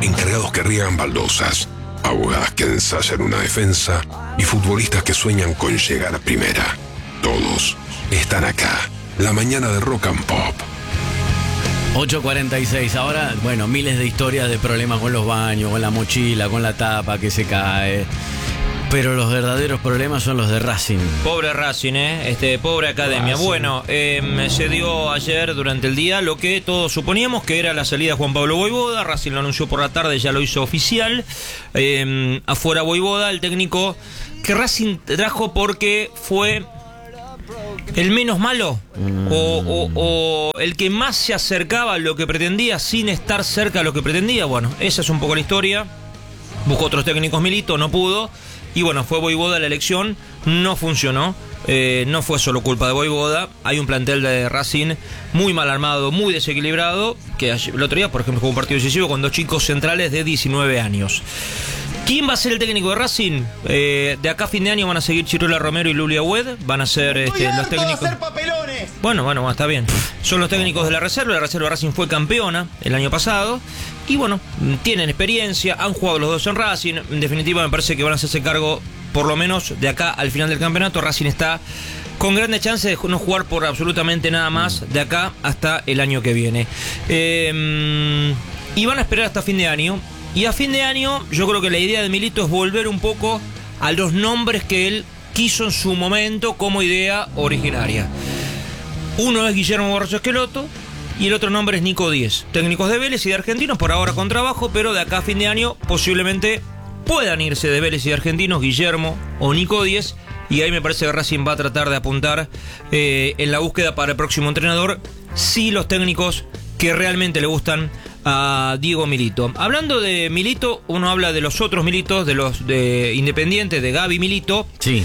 encargados que riegan baldosas, abogadas que ensayan una defensa y futbolistas que sueñan con llegar a primera. Todos están acá. La mañana de Rock and Pop. 8:46. Ahora, bueno, miles de historias de problemas con los baños, con la mochila, con la tapa que se cae. Pero los verdaderos problemas son los de Racing. Pobre Racing, pobre academia. Racing. Bueno, se dio ayer durante el día lo que todos suponíamos que era la salida de Juan Pablo Vojvoda. Racing lo anunció por la tarde, ya lo hizo oficial. Afuera Vojvoda, el técnico que Racing trajo porque fue el menos malo o el que más se acercaba a lo que pretendía sin estar cerca de lo que pretendía. Bueno, esa es un poco la historia. Buscó otros técnicos, Milito, no pudo. Y bueno, fue Vojvoda la elección, no funcionó. No fue solo culpa de Vojvoda. Hay un plantel de Racing muy mal armado, muy desequilibrado, que el otro día, por ejemplo, jugó un partido decisivo con dos chicos centrales de 19 años. ¿Quién va a ser el técnico de Racing? De acá a fin de año van a seguir Chirola Romero y Luli Agüed. Van a ser los técnicos. De hacer papelones. Bueno, está bien. Son los técnicos de la reserva. La reserva de Racing fue campeona el año pasado. Y bueno, tienen experiencia, han jugado los dos en Racing. En definitiva, me parece que van a hacerse cargo, por lo menos de acá al final del campeonato. Racing está con grandes chances de no jugar por absolutamente nada más de acá hasta el año que viene. Y van a esperar hasta fin de año. Y a fin de año, yo creo que la idea de Milito es volver un poco a los nombres que él quiso en su momento como idea originaria. Uno es Guillermo Borracho Esqueloto y el otro nombre es Nico Díez. Técnicos de Vélez y de Argentinos, por ahora con trabajo, pero de acá a fin de año posiblemente puedan irse de Vélez y de Argentinos Guillermo o Nico Díez. Y ahí me parece que Racing va a tratar de apuntar en la búsqueda para el próximo entrenador, si los técnicos que realmente le gustan a Diego Milito. Hablando de Milito, uno habla de los otros Militos, de los de Independiente, de Gaby Milito. Sí.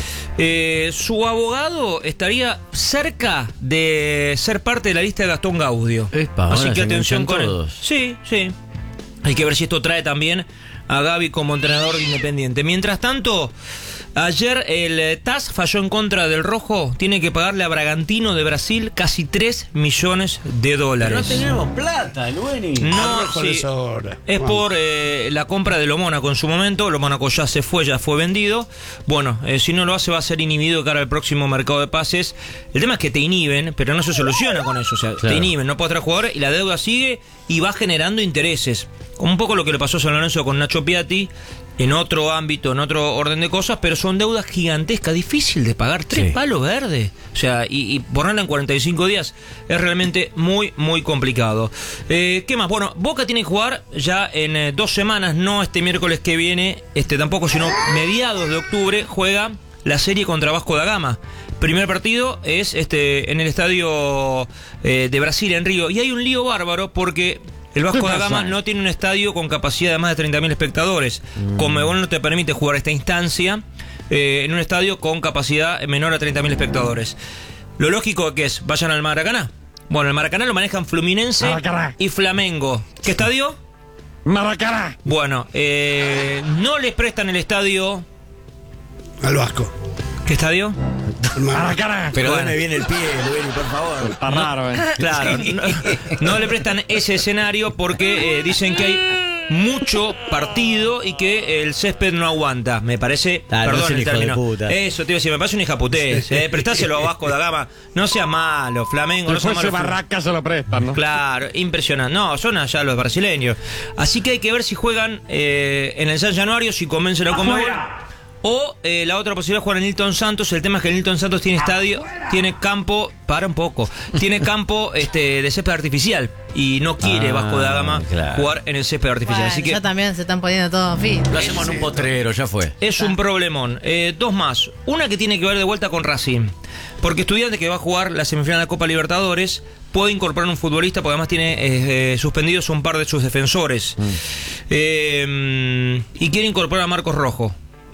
Su abogado estaría cerca de ser parte de la lista de Gastón Gaudio. Así que atención con él. Sí. Hay que ver si esto trae también a Gaby como entrenador de Independiente. Mientras tanto, ayer el TAS falló en contra del Rojo. Tiene que pagarle a Bragantino de Brasil casi $3 millones. Pero no tenemos plata, Lueni. No, sí. Es por la compra de Lo Mónaco en su momento. Lo Mónaco ya se fue, ya fue vendido. Bueno, si no lo hace va a ser inhibido de cara al próximo mercado de pases. El tema es que te inhiben, pero no se soluciona con eso. O sea, claro, te inhiben, no puedes traer jugadores y la deuda sigue y va generando intereses. Un poco lo que le pasó a San Lorenzo con Nacho Piatti, en otro ámbito, en otro orden de cosas, pero son deudas gigantescas, difícil de pagar, 3 palos verdes. O sea, y ponerla en 45 días es realmente muy, muy complicado. ¿Qué más? Bueno, Boca tiene que jugar ya en 2 semanas, no este miércoles que viene, tampoco, sino mediados de octubre, juega la serie contra Vasco da Gama. Primer partido es en el estadio de Brasil, en Río, y hay un lío bárbaro porque el Vasco da Gama no tiene un estadio con capacidad de más de 30.000 espectadores. Conmebol no te permite jugar esta instancia en un estadio con capacidad menor a 30.000 espectadores. Lo lógico que es, vayan al Maracaná. Bueno, el Maracaná lo manejan Fluminense y Flamengo. ¿Qué estadio? Maracaná. Bueno, no les prestan el estadio al Vasco. ¿Qué estadio? Maracaná. Pero bueno, dame bien el pie, Lueni, por favor. Está raro, Claro, no le prestan ese escenario porque dicen que hay mucho partido y que el césped no aguanta. Me parece, perdón el término. Eso te iba a decir, me parece una hijaputés. Prestáselo a Vasco da Gama. No sea malo, Flamengo. No sea malo. Barraca se lo prestan, ¿no? Claro, impresionante. No, son allá los brasileños. Así que hay que ver si juegan en el San Januario, si convencen a Conmebol. O la otra posibilidad es jugar en Nilton Santos. El tema es que el Nilton Santos tiene estadio, tiene campo, tiene campo de césped artificial. Y no quiere Vasco da Gama jugar en el césped artificial. Bueno, así que ya también se están poniendo todo fin. Lo hacemos en un potrero, ya fue. Es un problemón. 2 más. Una que tiene que ver de vuelta con Racing. Porque Estudiantes, que va a jugar la semifinal de la Copa Libertadores, puede incorporar un futbolista porque además tiene suspendidos un par de sus defensores. Y quiere incorporar a Marcos Rojo.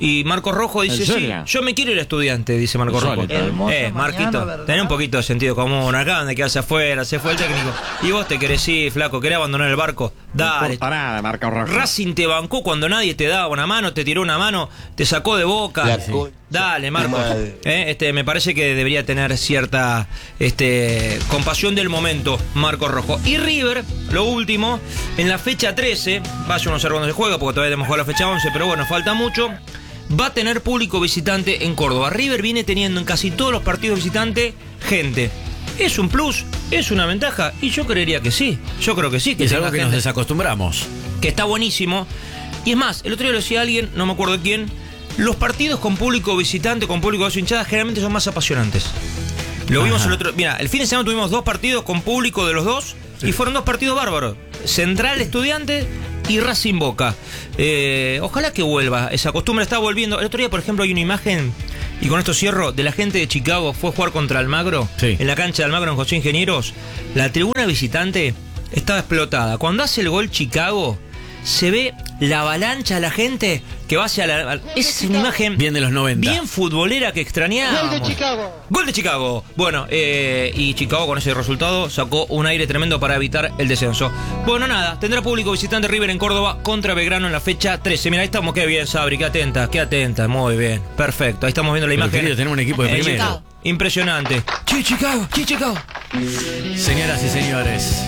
Y Marcos Rojo dice, ¿En sí, serio? yo me quiero ir a Estudiante, dice Marcos Rojo. Marquito, tenés un poquito de sentido común, acá donde quedarse afuera, se fue el técnico. Y vos te querés ir, flaco, querés abandonar el barco. No Dale. importa nada, Marco Rojo. Racing te bancó cuando nadie te daba una mano, te tiró una mano, te sacó de Boca. Dale, Marcos. Me parece que debería tener cierta compasión del momento, Marcos Rojo. Y River, lo último, en la fecha 13, vaya uno a saber cuándo se juega, porque todavía tenemos que jugar la fecha 11, pero bueno, falta mucho. Va a tener público visitante en Córdoba. River viene teniendo en casi todos los partidos visitantes gente. ¿Es un plus? ¿Es una ventaja? Y yo creería que sí. Yo creo que sí. Que es algo tenga que nos gente, desacostumbramos. que está buenísimo. Y es más, el otro día lo decía alguien, no me acuerdo quién, los partidos con público visitante, con público de su hinchada, generalmente son más apasionantes. Lo vimos el otro... Mira, el fin de semana tuvimos 2 partidos con público de los dos, y fueron 2 partidos bárbaros. Central Estudiante y Racing Boca. Ojalá que vuelva, esa costumbre está volviendo. El otro día, por ejemplo, hay una imagen, y con esto cierro, de la gente de Chicago, fue a jugar contra Almagro, sí, en la cancha de Almagro en José Ingenieros. La tribuna visitante estaba explotada. Cuando hace el gol Chicago, se ve la avalancha de la gente que va hacia la... Esa es una imagen bien de los 90. bien futbolera que extrañábamos. Gol de Chicago. Gol de Chicago. Bueno, y Chicago con ese resultado sacó un aire tremendo para evitar el descenso. Bueno, nada, tendrá público visitante River en Córdoba contra Belgrano en la fecha 13. Mira, ahí estamos, qué bien, Sabri, qué atenta, muy bien, perfecto. Ahí estamos viendo la Pero imagen. querido, tenemos un equipo de primera. Chicago. Impresionante. Chicago. Señoras y señores,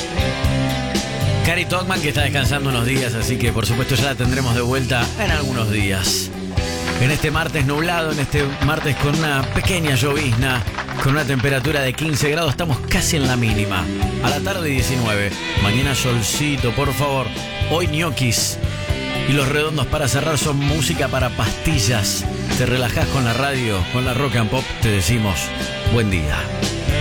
Cari Togman, que está descansando unos días, así que por supuesto ya la tendremos de vuelta en algunos días. En este martes nublado, en este martes con una pequeña llovizna, con una temperatura de 15 grados, estamos casi en la mínima. A la tarde 19, mañana solcito, por favor. Hoy ñoquis. Y los redondos para cerrar son música para pastillas. Te relajás con la radio, con la Rock and Pop, te decimos buen día.